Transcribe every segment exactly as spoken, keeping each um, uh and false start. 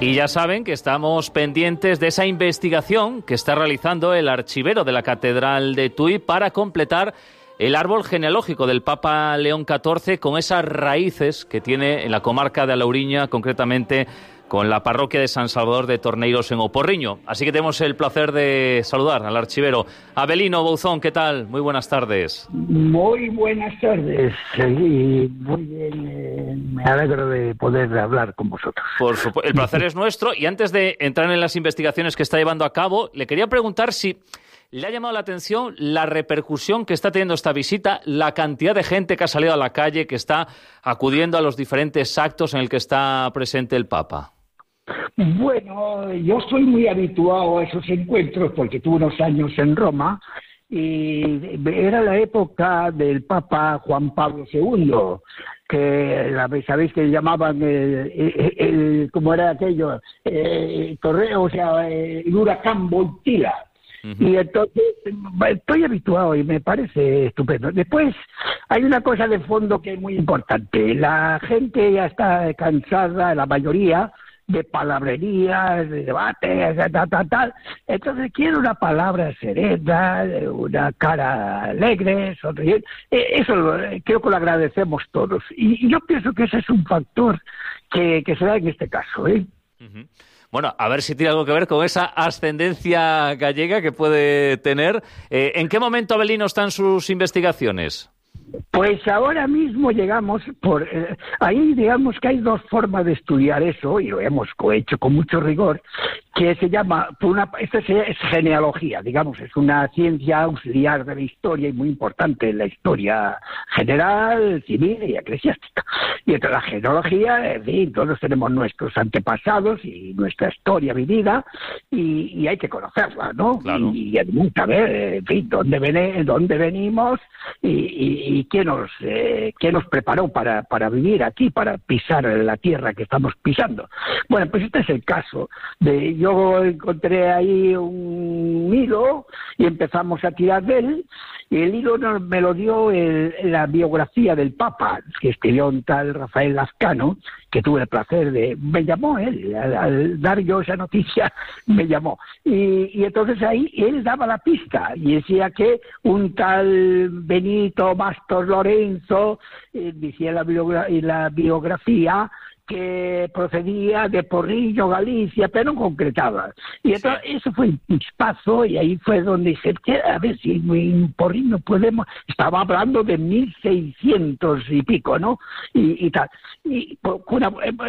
Y ya saben que estamos pendientes de esa investigación que está realizando el archivero de la Catedral de Tui para completar el árbol genealógico del Papa León catorce con esas raíces que tiene en la comarca de Alauriña, concretamente con la parroquia de San Salvador de Torneiros en Oporriño. Así que tenemos el placer de saludar al archivero. Abelino Bouzón, ¿qué tal? Muy buenas tardes. Muy buenas tardes. Sí, muy bien, eh, me alegro de poder hablar con vosotros. Por supuesto, el placer es nuestro. Y antes de entrar en las investigaciones que está llevando a cabo, le quería preguntar si le ha llamado la atención la repercusión que está teniendo esta visita, la cantidad de gente que ha salido a la calle, que está acudiendo a los diferentes actos en el que está presente el Papa. Bueno, yo soy muy habituado a esos encuentros porque tuve unos años en Roma y era la época del Papa Juan Pablo segundo, que sabéis que llamaban el, el, el ¿cómo era aquello? El torreo, o sea, el huracán Wojtyła. Uh-huh. Y entonces estoy habituado y me parece estupendo. Después hay una cosa de fondo que es muy importante. La gente ya está cansada, la mayoría, de palabrerías, de debates, tal, tal, tal. Entonces quiero una palabra serena, una cara alegre, sonriente. Eso lo, creo que lo agradecemos todos. Y, y yo pienso que ese es un factor que, que se da en este caso, ¿eh? Uh-huh. Bueno, a ver si tiene algo que ver con esa ascendencia gallega que puede tener. Eh, ¿En qué momento, Abelino, están sus investigaciones? Pues ahora mismo llegamos por eh, ahí, digamos que hay dos formas de estudiar eso y lo hemos hecho con mucho rigor, que se llama, por una, esta es genealogía, digamos, es una ciencia auxiliar de la historia y muy importante en la historia general, civil y eclesiástica. Y entre la genealogía, en fin, todos tenemos nuestros antepasados y nuestra historia vivida y, y hay que conocerla, ¿no? Claro. Y, y saber, en fin, dónde, ven, dónde venimos y, y, y quién nos, eh, quién nos preparó para, para vivir aquí, para pisar la tierra que estamos pisando. Bueno, pues este es el caso. De, yo encontré ahí un hilo y empezamos a tirar de él, y el hilo no, me lo dio el, la biografía del Papa, que escribió un tal Rafael Lazcano, que tuve el placer de... Me llamó él, al, al dar yo esa noticia, me llamó. Y, y entonces ahí él daba la pista, y decía que un tal Benito Bastos Lorenzo, eh, decía la, biogra la biografía, que procedía de Porriño, Galicia, pero no concretaba. Y entonces sí, eso fue un chispazo, y ahí fue donde dije, a ver si en Porriño podemos... Estaba hablando de mil seiscientos y pico, ¿no? Y, y tal. Y una,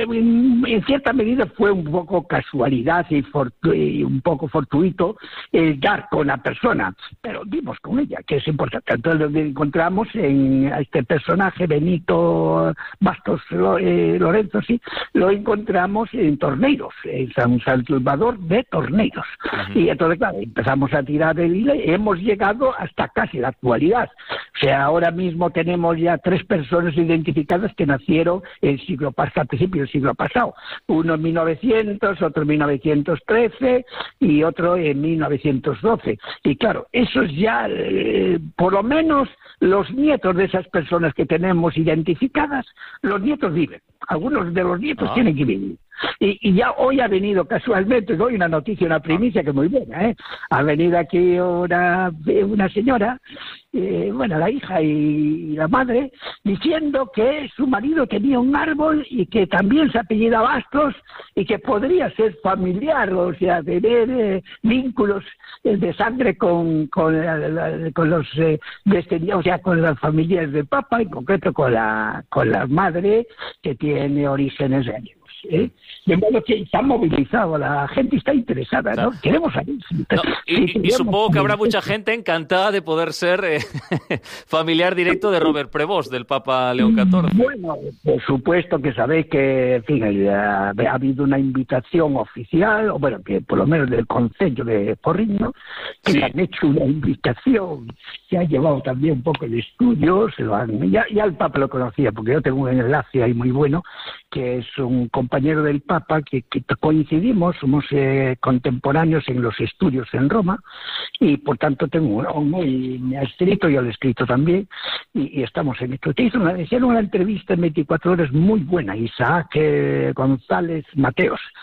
en cierta medida fue un poco casualidad y, fortu y un poco fortuito el dar con la persona, pero dimos con ella, que es importante. Entonces lo encontramos en este personaje, Benito Bastos eh, Lorenzo, sí, lo encontramos en Torneiros, en San Salvador de Torneiros. Uh-huh. Y entonces, claro, empezamos a tirar el hilo y hemos llegado hasta casi la actualidad. O sea, ahora mismo tenemos ya tres personas identificadas que nacieron el siglo pasado, al principio del siglo pasado. Uno en mil novecientos, otro en mil novecientos trece y otro en mil novecientos doce. Y claro, esos ya, eh, por lo menos los nietos de esas personas que tenemos identificadas, los nietos viven. Algunos de los nietos ah. tienen que vivir. Y, y ya hoy ha venido casualmente, doy una noticia, una primicia que es muy buena, ¿eh? Ha venido aquí una, una señora, eh, bueno, la hija y, y la madre, diciendo que su marido tenía un árbol y que también se apellida Bastos y que podría ser familiar, o sea, tener eh, vínculos eh, de sangre con, con, la, la, con los eh, descendientes, o sea, con las familias del Papa, en concreto con la, con la madre que tiene orígenes gallegos. ¿Eh? De modo que está movilizado, la gente está interesada, ¿no? Claro. Queremos salir. No, y, sí, y supongo que habrá mucha gente encantada de poder ser eh, familiar directo de Robert Prevost, del Papa León catorce. Bueno, por supuesto que sabéis que, en fin, ha, ha habido una invitación oficial, o bueno, que por lo menos del Concello de Porriño, que sí. han hecho una invitación, se ha llevado también un poco el estudio, se lo han, ya, ya el Papa lo conocía, porque yo tengo un enlace ahí muy bueno, que es un compañero del Papa, que, que coincidimos, somos eh, contemporáneos en los estudios en Roma, y por tanto tengo uno, y me ha escrito, yo lo he escrito también, y, y estamos en esto. Te hizo una, hicieron una entrevista en veinticuatro horas muy buena, Isaac eh, González Mateos,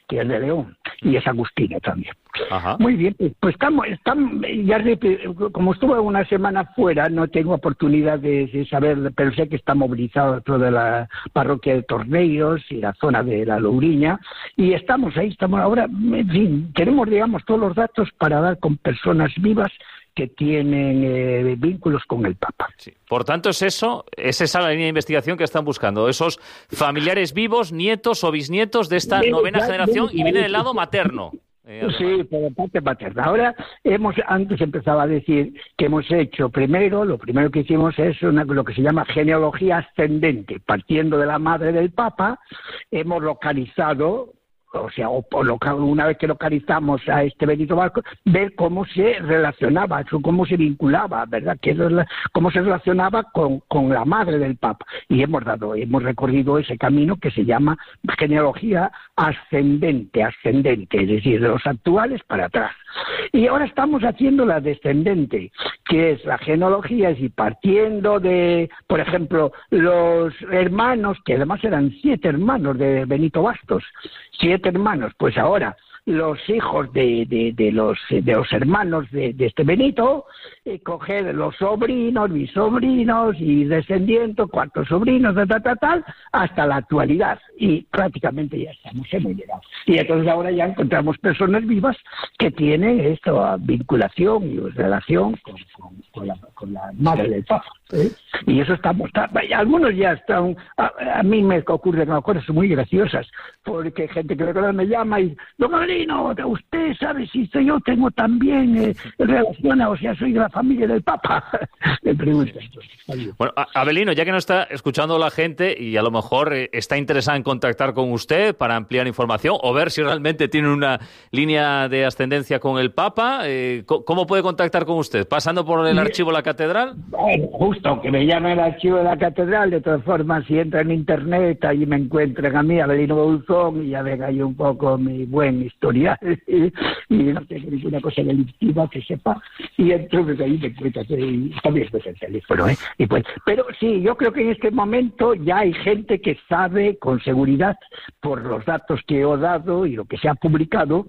que es de León, y es Agustina también. Ajá. Muy bien, pues estamos, estamos ya como estuve una semana fuera, no tengo oportunidad de, de saber, pero sé que está movilizado toda la parroquia de Torneiros y la zona de la Louriña, y estamos ahí, estamos ahora, en fin, tenemos, digamos, todos los datos para dar con personas vivas que tienen eh, vínculos con el Papa. Sí. Por tanto, es eso, es esa la línea de investigación que están buscando, esos familiares vivos, nietos o bisnietos de esta novena generación, y viene del lado materno. Eh, sí, por la parte materna. Ahora, hemos antes empezaba a decir que hemos hecho primero, lo primero que hicimos es una, lo que se llama genealogía ascendente, partiendo de la madre del Papa, hemos localizado, o sea, o, o una vez que localizamos a este Benito Vasco, ver cómo se relacionaba, cómo se vinculaba, ¿verdad? Que cómo se relacionaba con, con la madre del Papa. Y hemos dado, hemos recorrido ese camino que se llama genealogía ascendente, ascendente, es decir, de los actuales para atrás. Y ahora estamos haciendo la descendente, que es la genealogía, es decir, partiendo de, por ejemplo, los hermanos, que además eran siete hermanos de Benito Bastos, siete hermanos, pues ahora los hijos de, de, de los de los hermanos de, de este Benito, eh, coger los sobrinos, mis sobrinos y descendientes, cuatro sobrinos, tal, tal, tal, tal, hasta la actualidad. Y prácticamente ya estamos, hemos llegado. Y entonces ahora ya encontramos personas vivas que tienen esta vinculación y relación con, con, con, la, con la madre del Papa. ¿eh? Y eso estamos, está, algunos ya están, a, a mí me ocurren cosas muy graciosas, porque hay gente que me llama y, don Avelino, usted sabe si soy yo tengo también eh, relación, o sea, soy de la familia del Papa. Me preguntan. Bueno, Avelino, ya que nos está escuchando la gente y a lo mejor eh, está interesada en contactar con usted para ampliar información o ver si realmente tiene una línea de ascendencia con el Papa, eh, ¿cómo puede contactar con usted? ¿Pasando por el archivo de la catedral? Bueno, justo, que me llame el archivo de la catedral. De todas formas, si entra en internet, ahí me encuentran a mí, Avelino Bolzón, y ya ven ahí un poco mi buen historial y, y no tengo ninguna cosa delictiva que sepa, y entonces ahí me encuentran, y también estoy en el teléfono, ¿eh? Y pues, pero sí, yo creo que en este momento ya hay gente que sabe con seguridad, por los datos que he dado y lo que se ha publicado,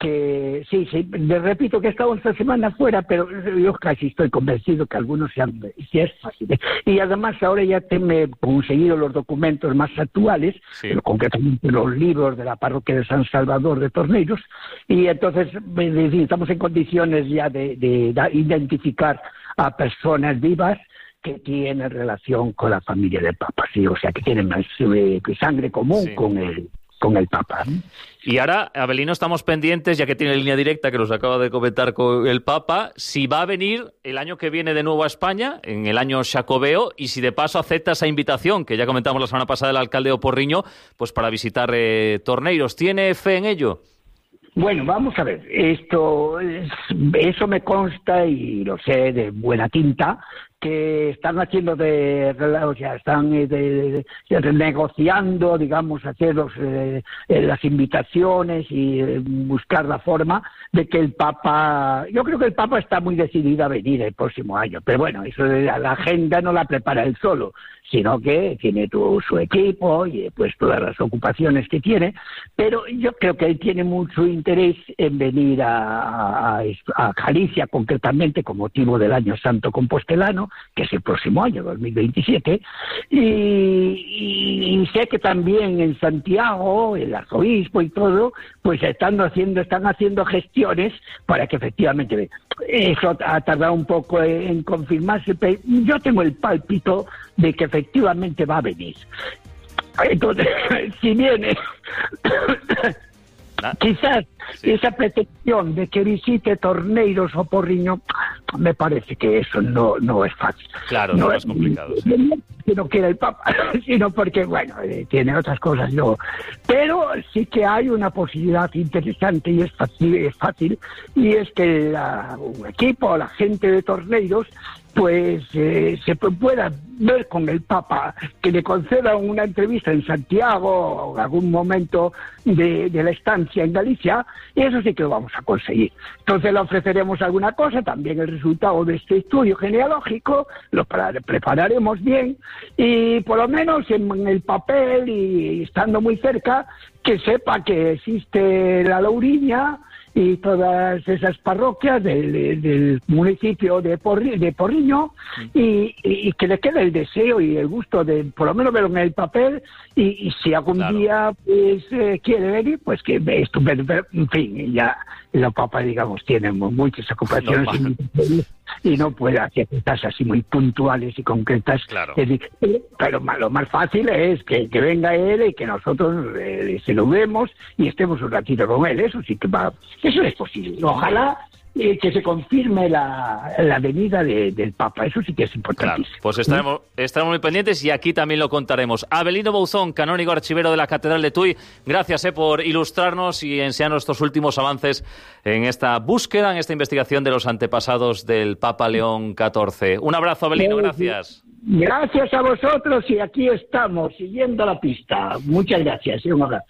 que sí, sí, les repito que he estado esta semana fuera, pero yo casi estoy convencido que algunos sean, sí es fácil. Y además ahora ya te me he conseguido los documentos más actuales, sí. Pero concretamente los libros de la parroquia de San Salvador de Torneiros, y entonces estamos en condiciones ya de, de, de identificar a personas vivas que tienen relación con la familia del Papa, sí, o sea, que tienen más, eh, sangre común sí. con el con el Papa. Y ahora, Avelino, estamos pendientes, ya que tiene línea directa que nos acaba de comentar con el Papa, si va a venir el año que viene de nuevo a España, en el año Xacobeo, y si de paso acepta esa invitación, que ya comentamos la semana pasada del alcalde de Oporriño, pues para visitar eh, Torneiros. ¿Tiene fe en ello? Bueno, vamos a ver, esto, es, eso me consta y lo sé de buena tinta, que están haciendo de, o sea, están de, de, de, negociando, digamos, hacer los, eh, las invitaciones y eh, buscar la forma de que el Papa, yo creo que el Papa está muy decidido a venir el próximo año, pero bueno, eso de la, la agenda no la prepara él solo, sino que tiene tu, su equipo y pues todas las ocupaciones que tiene, pero yo creo que él tiene mucho interés en venir a, a, a Galicia, concretamente con motivo del Año Santo Compostelano, que es el próximo año, dos mil veintisiete, y, y, y sé que también en Santiago, el arzobispo y todo, pues están haciendo, están haciendo gestiones para que efectivamente, eso ha tardado un poco en confirmarse, pero yo tengo el pálpito de que efectivamente va a venir. Entonces, si viene, quizás sí. Esa pretensión de que visite Torneiros o Porriño, me parece que eso no no es fácil. Claro, no, no es complicado. Sí. Que no quiere el Papa, sino porque, bueno, eh, tiene otras cosas, no. Pero sí que hay una posibilidad interesante y es fácil, es fácil y es que la, un equipo o la gente de Torneiros pues eh, se pueda ver con el Papa, que le concedan una entrevista en Santiago o algún momento de, de la estancia en Galicia, y eso sí que lo vamos a conseguir. Entonces le ofreceremos alguna cosa, también el resultado de este estudio genealógico, lo prepararemos bien, y por lo menos en el papel y estando muy cerca, que sepa que existe la Louriña y todas esas parroquias del, del municipio de, Porri, de Porriño, y, y que le quede el deseo y el gusto de por lo menos verlo en el papel, y, y si algún claro. día pues, eh, quiere venir, pues que ve estupendo, pero en fin, ya la Papa, digamos, tiene muchas ocupaciones no, y, y no puede hacer cosas así muy puntuales y concretas. Claro. Pero lo más fácil es que, que venga él y que nosotros eh, se lo vemos y estemos un ratito con él. Eso sí que va, eso es posible. Ojalá eh, que se confirme la, la venida de, del Papa. Eso sí que es importantísimo. Claro, pues estaremos, estaremos muy pendientes y aquí también lo contaremos. Abelino Bouzón, canónigo archivero de la Catedral de Tui, gracias eh, por ilustrarnos y enseñarnos estos últimos avances en esta búsqueda, en esta investigación de los antepasados del Papa León catorce. Un abrazo, Abelino, gracias. Gracias a vosotros y aquí estamos, siguiendo la pista. Muchas gracias y un abrazo.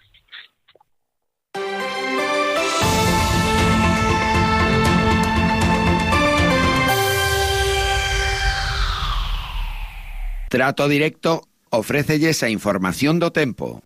Trato Directo ofrécelles a información do tempo.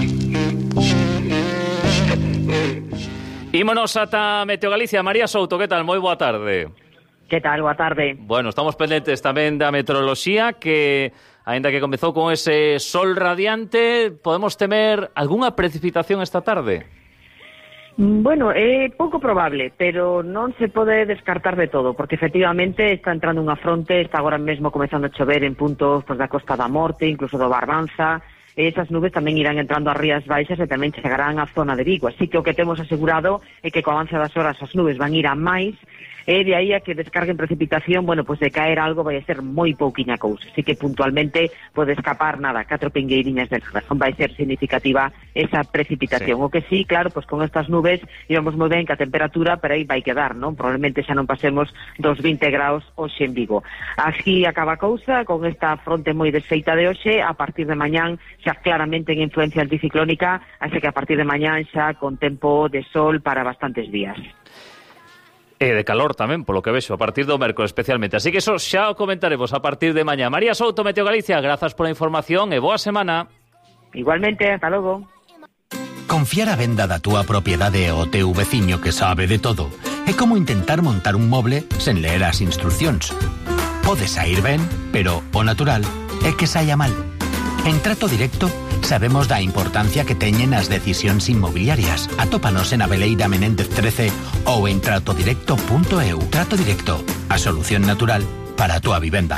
Ímonos ata Meteo Galicia. María Souto, que tal? Moi boa tarde. Que tal? Boa tarde. Bueno, estamos pendentes tamén da meteoroloxía, que, aínda que comezou con ese sol radiante, podemos temer algunha precipitación esta tarde? Bueno, é pouco probable, pero non se pode descartar de todo, porque efectivamente está entrando unha fronte, está agora mesmo comezando a chover en puntos pues, da Costa da Morte, incluso do Barbanza, e esas nubes tamén irán entrando ás Rías Baixas e tamén chegarán á zona de Vigo. Así que o que temos asegurado é que co avance das horas as nubes van ir a máis, e de aí a que descarguen precipitación, bueno, pues de caer algo vai a ser moi pouquiña cousa. Así que puntualmente pode escapar nada, catro pingueiriñas de nada. Non vai ser significativa esa precipitación. Sí. O que sí, claro, pues con estas nubes íbamos moi ben que a temperatura, pero aí vai quedar, non? Probablemente xa non pasemos dos vinte graus hoxe en Vigo. Así acaba a cousa, con esta fronte moi desfeita de hoxe, a partir de mañán xa claramente en influencia anticiclónica, así que a partir de mañán xa con tempo de sol para bastantes días. E de calor tamén, polo que vexo, a partir do mércoles especialmente. Así que eso xa o comentaremos a partir de mañá. María Souto, Meteo Galicia, grazas pola información e boa semana. Igualmente, hasta logo. Confiar a venda da túa propiedade ao teu veciño que sabe de todo é como intentar montar un moble sen ler as instruccións. Pode sair ben, pero o natural é que saia mal. En Trato Directo sabemos da importancia que teñen as decisións inmobiliarias. Atópanos en Aveleira Menéndez trece ou en trato directo punto e u. Trato Directo, a solución natural para a túa vivenda.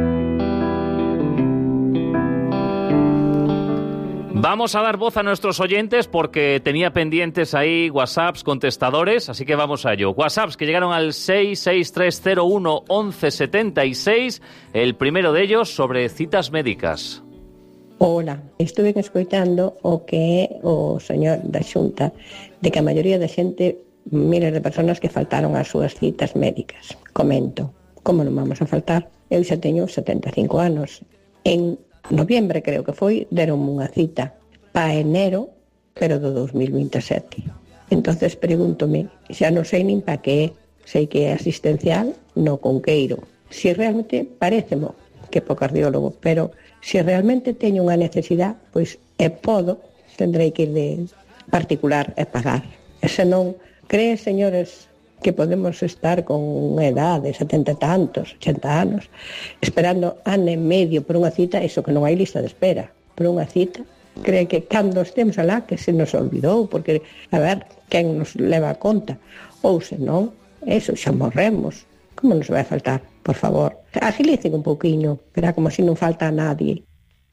Vamos a dar voz a nuestros oyentes porque tenía pendientes ahí WhatsApps, contestadores, así que vamos a ello. WhatsApps que llegaron al seis seis tres cero uno once setenta y seis, el primero de ellos sobre citas médicas. Ola, estuve escoitando o que é o señor da Xunta de que a maioría da xente, miles de personas que faltaron ás súas citas médicas. Comento, como non vamos a faltar? Eu xa teño setenta e cinco anos. En noviembre, creo que foi, deron unha cita para enero, pero do dos mil veintesete. Entonces pregúntome, xa non sei nin pa que é, sei que é asistencial no Conqueiro. Si realmente parécemo que po cardiólogo, pero se realmente teño unha necesidade, pois e podo, tendrei que ir de particular e pagar. E se non, creen, señores, que podemos estar con unha edade de setenta e tantos, ochenta anos, esperando ano e medio por unha cita, iso que non hai lista de espera, por unha cita, cree que cando estemos alá que se nos olvidou, porque, a ver, quen nos leva a conta, ou se non, eso, xa morremos, como nos vai a faltar? Por favor, agilicen un pouquiño, verá como si non falta a nadie.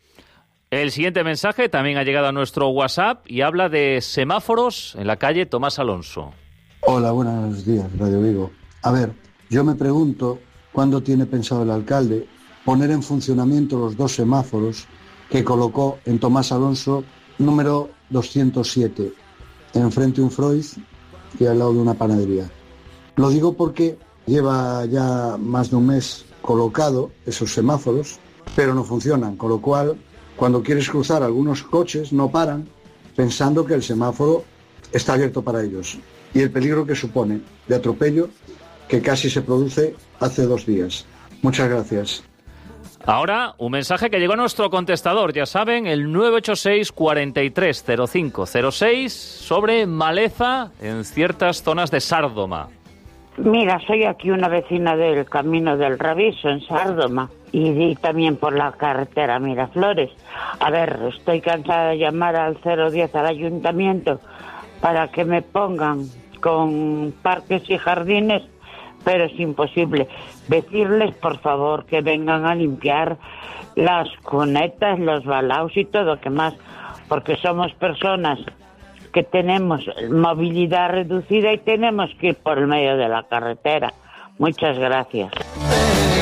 El siguiente mensaje también ha llegado a nuestro WhatsApp y habla de semáforos en la calle Tomás Alonso. Hola, buenos días, Radio Vigo. A ver, yo me pregunto cuándo tiene pensado el alcalde poner en funcionamiento los dos semáforos que colocó en Tomás Alonso número doscientos siete, enfrente un Freud y al lado de una panadería. Lo digo porque lleva ya más de un mes colocado esos semáforos, pero no funcionan, con lo cual, cuando quieres cruzar, algunos coches no paran pensando que el semáforo está abierto para ellos. Y el peligro que supone de atropello que casi se produce hace dos días. Muchas gracias. Ahora, un mensaje que llegó a nuestro contestador, ya saben, el nueve ocho seis, cuarenta y tres, cero cinco cero seis, sobre maleza en ciertas zonas de Sárdoma. Mira, soy aquí una vecina del Camino del Raviso, en Sárdoma, y, y también por la carretera Miraflores. A ver, estoy cansada de llamar al cero diez al ayuntamiento para que me pongan con parques y jardines, pero es imposible. Decirles, por favor, que vengan a limpiar las cunetas, los balaos y todo lo que más, porque somos personas que tenemos movilidad reducida y tenemos que ir por el medio de la carretera. Muchas gracias.